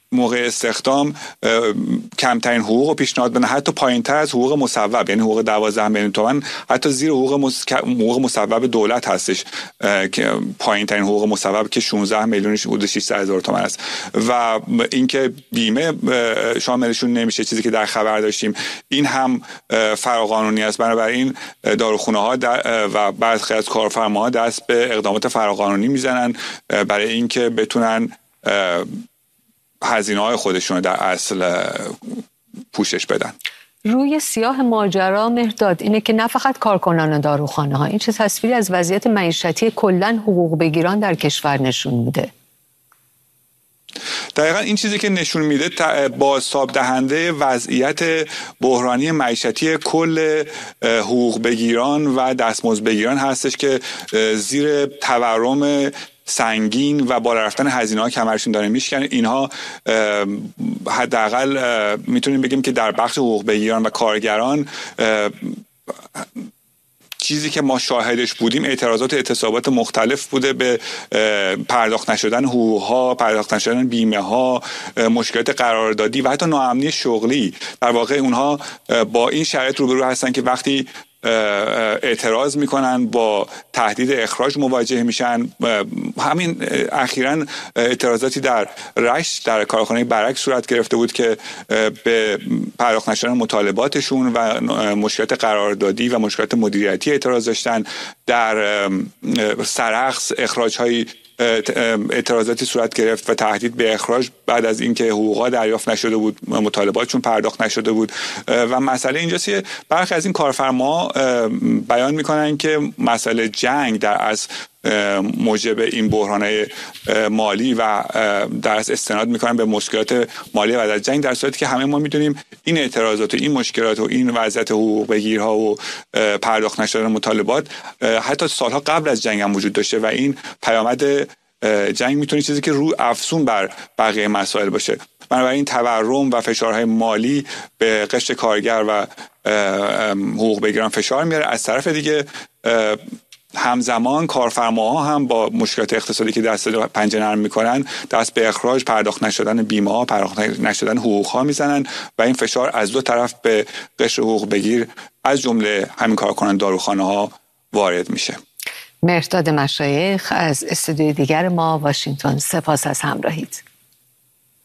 موقع استخدام کمترین حقوق رو پیشنهاد بدن، حتی پایین‌تر از حقوق مصوب، یعنی حقوق 12 میلیون تومان حتی زیر حقوق مصوب دولت هستش که پایین‌ترین حقوق مصوب که 16 میلیون حدود 600,000 تومان است و اینکه بیمه شاملشون نمیشه، چیزی که در خبر داشتیم، این هم فراقانونی است. بنابراین داروخانه‌ها و برخی از کارفرماها دست به اقدامات فراقانونی میزنن برای اینکه بتونن هزینه‌های خودشون در اصل پوشش بدن. روی سیاه ماجرا مهرداد اینه که نه فقط کارکنان داروخانه‌ها، این چه تصویری از وضعیت معیشتی کلاً حقوق بگیران در کشور نشون میده؟ دقیقا این چیزی که نشون میده بازتاب دهنده وضعیت بحرانی معیشتی کل حقوق بگیران و دستمزد بگیران هستش که زیر تورم سنگین و بالا رفتن هزینه‌ها کمرشون داره میشکنه. اینها حداقل میتونیم بگیم که در بخش حقوق بگیران و کارگران چیزی که ما شاهدش بودیم اعتراضات و اعتصابات مختلف بوده به پرداخت نشدن حقوق‌ها، پرداخت نشدن بیمه‌ها، مشکلات قراردادی و حتی ناامنی شغلی. در واقع اونها با این شرایط روبرو هستن که وقتی اعتراض میکنن با تهدید اخراج مواجه میشن. همین اخیراً اعتراضاتی در رشت در کارخانه برعکس صورت گرفته بود که به پرداخت نشدن مطالباتشون و مشکلات قراردادی و مشکلات مدیریتی اعتراض داشتن. در سرخس اخراج‌های اعتراضاتی صورت گرفت و تهدید به اخراج بعد از اینکه حقوقا دریافت نشده بود، مطالباتشون پرداخت نشده بود. و مسئله اینجاست که برخی از این کارفرما بیان میکنن که مسئله جنگ در از موجب این بحران‌های مالی و در از استناد میکنن به مشکلات مالی و در جنگ، در صورتی که همه ما میدونیم این اعتراضات و این مشکلات و این وضعیت حقوق بگیرها و پرداخت نشدن مطالبات حتی سالها قبل از جنگ هم وجود داشته و این پیامد جنگ میتونه چیزی که رو افزون بر بقیه مسائل باشه. بنابراین تورم و فشارهای مالی به قشر کارگر و حقوق بگیران فشار میاره. از طرف دیگه همزمان کارفرماها هم با مشکلات اقتصادی که دست پنجه نرم میکنن دست به اخراج، پرداخت نشدن بیمه ها، پرداخت نشدن حقوق ها میزنن و این فشار از دو طرف به قشر حقوق بگیر از جمله همین کارکنان داروخانه ها وارد میشه. مهرداد مشایخ از استودیوی دیگر ما واشنگتن، سپاس از همراهیت.